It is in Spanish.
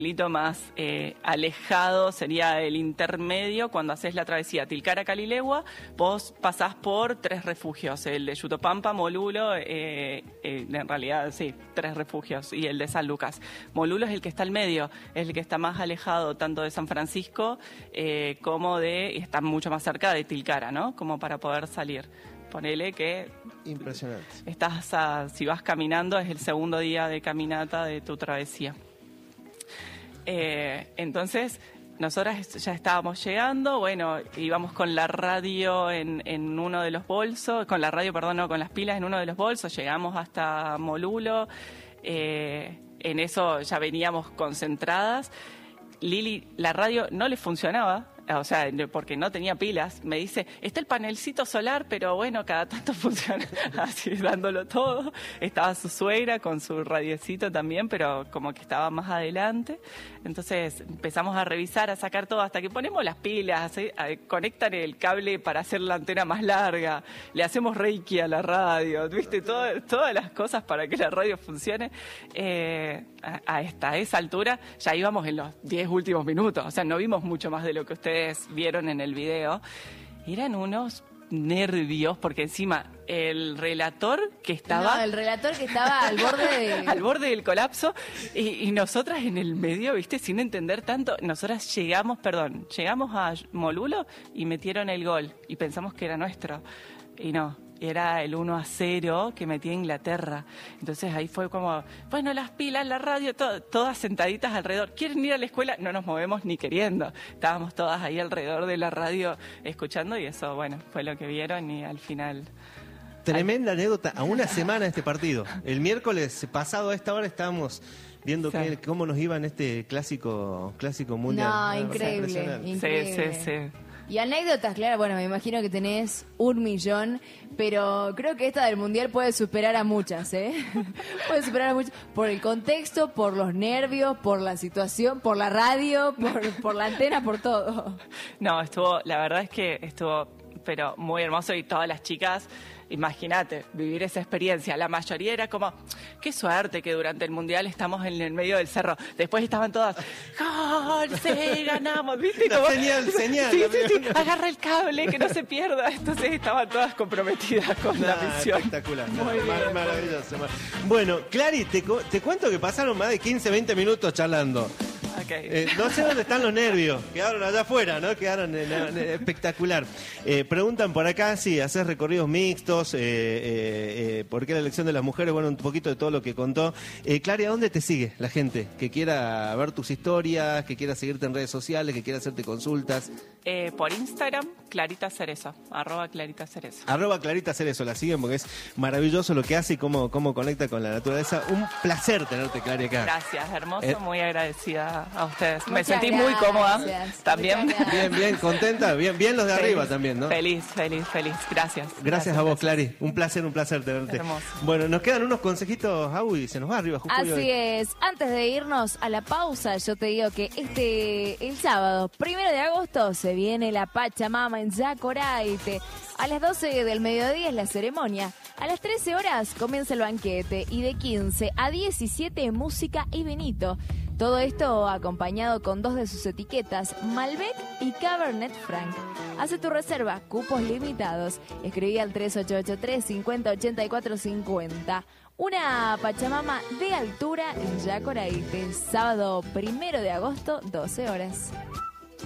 pueblito más alejado sería el intermedio. Cuando haces la travesía Tilcara-Calilegua, vos pasás por 3 refugios, el de Yutopampa, Molulo, en realidad sí, 3 refugios, y el de San Lucas. Molulo es el que está al medio, es el que está más alejado tanto de San Francisco como y está mucho más cerca de Tilcara, ¿no? Como para poder salir. Ponele que... Impresionante. Si vas caminando, es el segundo día de caminata de tu travesía. Entonces, nosotras ya estábamos llegando, bueno, íbamos con la radio en uno de los bolsos, con las pilas en uno de los bolsos, llegamos hasta Molulo, en eso ya veníamos concentradas. Lili, la radio no le funcionaba, o sea, porque no tenía pilas. Me dice, está el panelcito solar, pero bueno, cada tanto funciona, así dándolo todo. Estaba su suegra con su radiecito también, pero como que estaba más adelante. Entonces empezamos a revisar, a sacar todo, hasta que ponemos las pilas, conectan el cable para hacer la antena más larga, le hacemos reiki a la radio, ¿viste? Todas las cosas para que la radio funcione. A esa altura ya íbamos en los 10 últimos minutos, o sea, no vimos mucho más de lo que ustedes vieron en el video. Eran unos nervios, porque encima el relator que estaba al borde al borde del colapso, y nosotras en el medio, viste, sin entender tanto. Nosotras llegamos a Molulo y metieron el gol y pensamos que era nuestro, y no, era el 1-0 que metía Inglaterra. Entonces ahí fue como, bueno, las pilas, la radio, todas sentaditas alrededor. ¿Quieren ir a la escuela? No nos movemos ni queriendo. Estábamos todas ahí alrededor de la radio escuchando, y eso, bueno, fue lo que vieron. Y al final... Tremenda anécdota a una semana de este partido. El miércoles pasado a esta hora estábamos viendo cómo nos iba en este clásico mundial. No, increíble. Sí. Y anécdotas, claro, bueno, me imagino que tenés 1.000.000, pero creo que esta del Mundial puede superar a muchas, ¿eh? Puede superar a muchas, por el contexto, por los nervios, por la situación, por la radio, por la antena, por todo. No, la verdad es que estuvo, pero muy hermoso, y todas las chicas... Imagínate, vivir esa experiencia. La mayoría era como, qué suerte que durante el Mundial estamos en el medio del cerro. Después estaban todas, ¡gol! ¡Sí, ganamos! ¿Viste? Como, señal. Sí, agarra el cable, que no se pierda. Entonces estaban todas comprometidas con la misión. Espectacular. Maravilloso. Bueno, Clary, te cuento que pasaron más de 15-20 minutos charlando. Okay. No sé dónde están los nervios. Quedaron allá afuera, ¿no? Quedaron espectacular. Preguntan por acá si haces recorridos mixtos, por qué la elección de las mujeres, bueno, un poquito de todo lo que contó. Clary, ¿a dónde te sigue la gente que quiera ver tus historias, que quiera seguirte en redes sociales, que quiera hacerte consultas? Por Instagram, Clarita Cerezo, @Clarita Cerezo. @Clarita Cerezo, la siguen porque es maravilloso lo que hace y cómo conecta con la naturaleza. Un placer tenerte, Clary, acá. Gracias, hermoso, muy agradecida a ustedes. Muchas Me sentí muy cómoda también. Bien, contenta, bien los de arriba también, ¿no? Feliz. Gracias. Gracias a vos, Clary. Un placer tenerte. Hermoso. Bueno, nos quedan unos consejitos, y se nos va arriba, justo. Así es. Antes de irnos a la pausa, yo te digo que el sábado, 1 de agosto, se viene la Pachamama en Yacoraite. A las 12 del mediodía es la ceremonia. A las 13 horas comienza el banquete y de 15 a 17 música y vinito. Todo esto acompañado con 2 de sus etiquetas, Malbec y Cabernet Franc. Hace tu reserva, cupos limitados. Escribí al 3883 508450. Una Pachamama de altura en Yacoraite, sábado 1 de agosto, 12 horas.